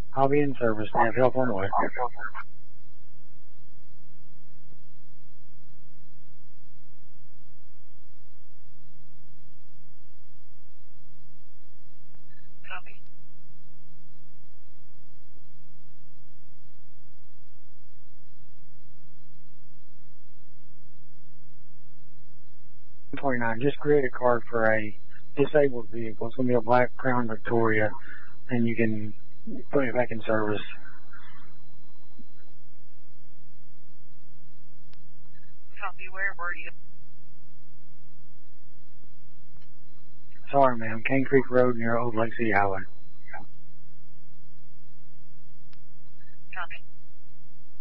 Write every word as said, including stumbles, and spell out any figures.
I'll be in service. Have help on the way. Copy. twenty-nine. Just create a card for a disabled vehicle. It's going to be a black Crown Victoria, and you can put it back in service. Copy. Where were you? Sorry, ma'am. Cane Creek Road near Old Lake City Highway.